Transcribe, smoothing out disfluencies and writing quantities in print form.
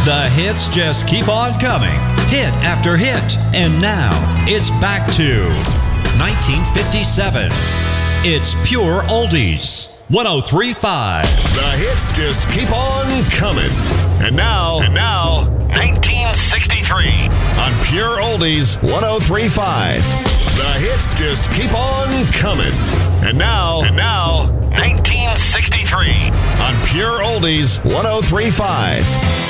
The hits just keep on coming, hit after hit. And now, it's back to 1957. It's Pure Oldies, 103.5. The hits just keep on coming. And now, 1963. On Pure Oldies, 103.5. The hits just keep on coming. And now, 1963. On Pure Oldies, 103.5.